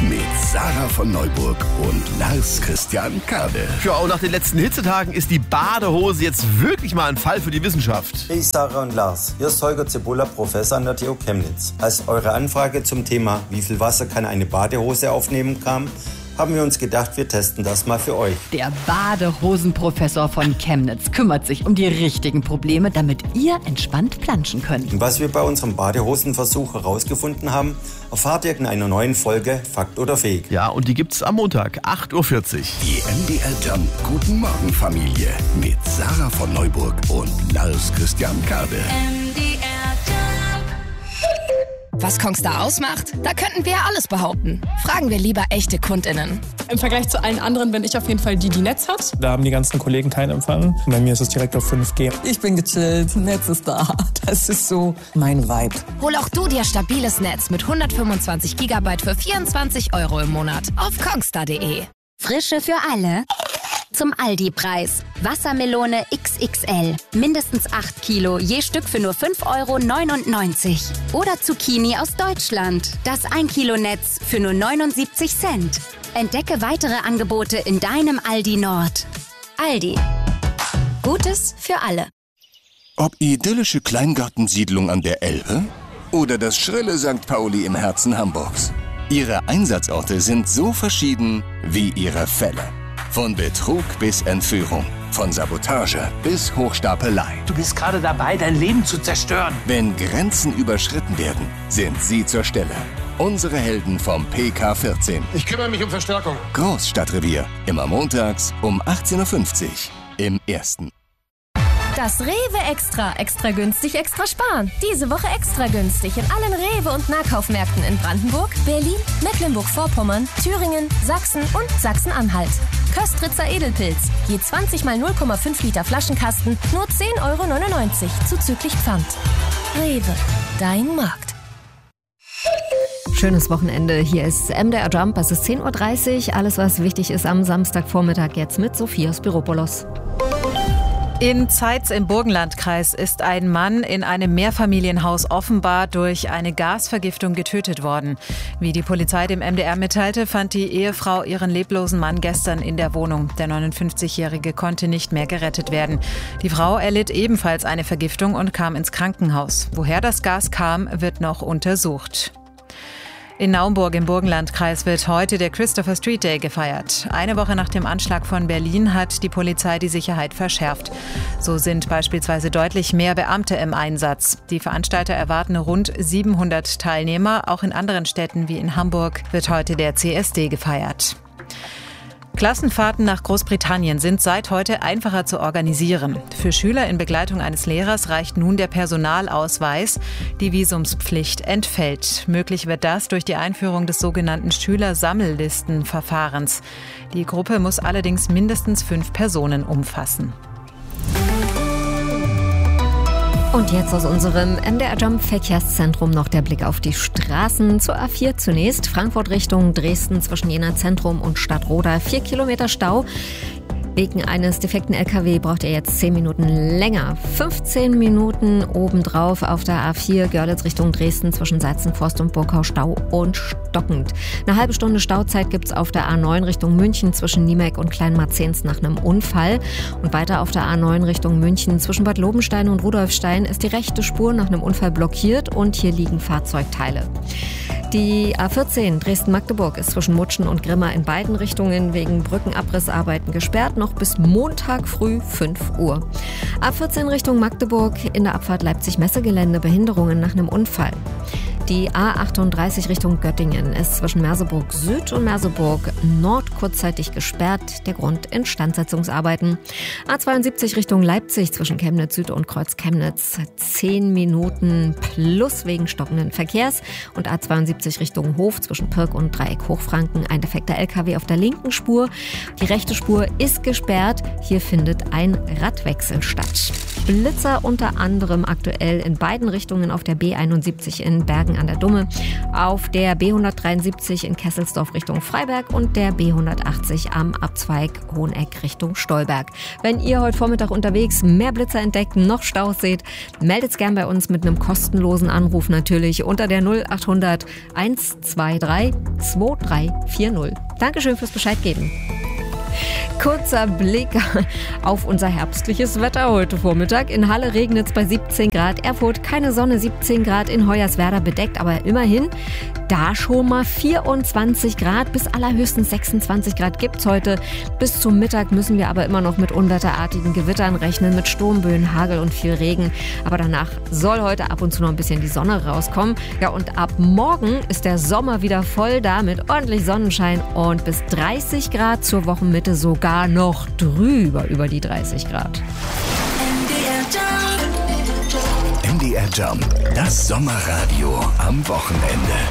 mit Sarah von Neuburg und Lars Christian Kade. Ja, und nach den letzten Hitzetagen ist die Badehose jetzt wirklich mal ein Fall für die Wissenschaft. Hey Sarah und Lars, hier ist Holger Zibulla, Professor an der TU Chemnitz. Als eure Anfrage zum Thema "Wie viel Wasser kann eine Badehose aufnehmen" kam, haben wir uns gedacht, wir testen das mal für euch. Der Badehosenprofessor von Chemnitz kümmert sich um die richtigen Probleme, damit ihr entspannt planschen könnt. Und was wir bei unserem Badehosenversuch herausgefunden haben, erfahrt ihr in einer neuen Folge Fakt oder Fake. Ja, und die gibt's am Montag, 8.40 Uhr. Die MDR Jump Guten Morgen Familie mit Sarah von Neuburg und Lars Christian Kade. Was Kongstar ausmacht? Da könnten wir ja alles behaupten. Fragen wir lieber echte KundInnen. Im Vergleich zu allen anderen bin ich auf jeden Fall die Netz hat. Da haben die ganzen Kollegen keinen Empfang. Bei mir ist es direkt auf 5G. Ich bin gechillt, Netz ist da. Das ist so mein Vibe. Hol auch du dir stabiles Netz mit 125 GB für 24 € im Monat auf kongstar.de. Frische für alle. Zum Aldi-Preis. Wassermelone XXL. Mindestens 8 Kilo, je Stück für nur 5,99 €. Oder Zucchini aus Deutschland. Das 1 Kilo Netz für nur 79 Cent. Entdecke weitere Angebote in deinem Aldi Nord. Aldi. Gutes für alle. Ob idyllische Kleingartensiedlung an der Elbe oder das schrille St. Pauli im Herzen Hamburgs. Ihre Einsatzorte sind so verschieden wie ihre Fälle. Von Betrug bis Entführung, von Sabotage bis Hochstapelei. Du bist gerade dabei, dein Leben zu zerstören. Wenn Grenzen überschritten werden, sind sie zur Stelle. Unsere Helden vom PK14. Ich kümmere mich um Verstärkung. Großstadtrevier. Immer montags um 18.50 Uhr im Ersten. Das Rewe Extra günstig, extra sparen. Diese Woche extra günstig in allen Rewe- und Nahkaufmärkten in Brandenburg, Berlin, Mecklenburg-Vorpommern, Thüringen, Sachsen und Sachsen-Anhalt. Köstritzer Edelpilz, je 20 mal 0,5 Liter Flaschenkasten, nur 10,99 € zuzüglich Pfand. Rewe, dein Markt. Schönes Wochenende. Hier ist MDR Jump. Es ist 10.30 Uhr. Alles, was wichtig ist am Samstagvormittag, jetzt mit Sophia Spiropoulos. In Zeitz im Burgenlandkreis ist ein Mann in einem Mehrfamilienhaus offenbar durch eine Gasvergiftung getötet worden. Wie die Polizei dem MDR mitteilte, fand die Ehefrau ihren leblosen Mann gestern in der Wohnung. Der 59-Jährige konnte nicht mehr gerettet werden. Die Frau erlitt ebenfalls eine Vergiftung und kam ins Krankenhaus. Woher das Gas kam, wird noch untersucht. In Naumburg im Burgenlandkreis wird heute der Christopher Street Day gefeiert. Eine Woche nach dem Anschlag von Berlin hat die Polizei die Sicherheit verschärft. So sind beispielsweise deutlich mehr Beamte im Einsatz. Die Veranstalter erwarten rund 700 Teilnehmer. Auch in anderen Städten wie in Hamburg wird heute der CSD gefeiert. Klassenfahrten nach Großbritannien sind seit heute einfacher zu organisieren. Für Schüler in Begleitung eines Lehrers reicht nun der Personalausweis. Die Visumspflicht entfällt. Möglich wird das durch die Einführung des sogenannten Schülersammellistenverfahrens. Die Gruppe muss allerdings mindestens 5 Personen umfassen. Und jetzt aus unserem MDR Jump Verkehrszentrum noch der Blick auf die Straßen. Zur A4 zunächst. Frankfurt Richtung Dresden zwischen Jena Zentrum und Stadtroda. 4 Kilometer Stau. Wegen eines defekten LKW braucht ihr jetzt 10 Minuten länger. 15 Minuten obendrauf auf der A4 Görlitz Richtung Dresden zwischen Seizenforst und Burgau Stau und stockend. Eine halbe Stunde Stauzeit gibt's auf der A9 Richtung München zwischen Niemek und Kleinmarzens nach einem Unfall. Und weiter auf der A9 Richtung München zwischen Bad Lobenstein und Rudolfstein ist die rechte Spur nach einem Unfall blockiert und hier liegen Fahrzeugteile. Die A14 Dresden-Magdeburg ist zwischen Mutschen und Grimma in beiden Richtungen wegen Brückenabrissarbeiten gesperrt, noch bis Montag früh 5 Uhr. A14 Richtung Magdeburg in der Abfahrt Leipzig-Messegelände Behinderungen nach einem Unfall. Die A38 Richtung Göttingen ist zwischen Merseburg Süd und Merseburg Nord kurzzeitig gesperrt. Der Grund Instandsetzungsarbeiten. A72 Richtung Leipzig zwischen Chemnitz Süd und Kreuz Chemnitz 10 Minuten plus wegen stockenden Verkehrs. Und A72 Richtung Hof zwischen Pirk und Dreieck Hochfranken ein defekter LKW auf der linken Spur. Die rechte Spur ist gesperrt. Hier findet ein Radwechsel statt. Blitzer unter anderem aktuell in beiden Richtungen auf der B71 in Bergen Regen an der Dumme, auf der B173 in Kesselsdorf Richtung Freiberg und der B180 am Abzweig Hoheneck Richtung Stolberg. Wenn ihr heute Vormittag unterwegs mehr Blitzer entdeckt, noch Staus seht, meldet's gern bei uns mit einem kostenlosen Anruf natürlich unter der 0800 123 2340. Dankeschön fürs Bescheid geben. Kurzer Blick auf unser herbstliches Wetter heute Vormittag. In Halle regnet es bei 17 Grad, Erfurt keine Sonne, 17 Grad, in Hoyerswerda bedeckt, aber immerhin da schon mal 24 Grad, bis allerhöchstens 26 Grad gibt's heute. Bis zum Mittag müssen wir aber immer noch mit unwetterartigen Gewittern rechnen, mit Sturmböen, Hagel und viel Regen. Aber danach soll heute ab und zu noch ein bisschen die Sonne rauskommen. Ja, und ab morgen ist der Sommer wieder voll da mit ordentlich Sonnenschein und bis 30 Grad zur Wochenmitte, sogar noch drüber über die 30 Grad. MDR Jump, das Sommerradio am Wochenende.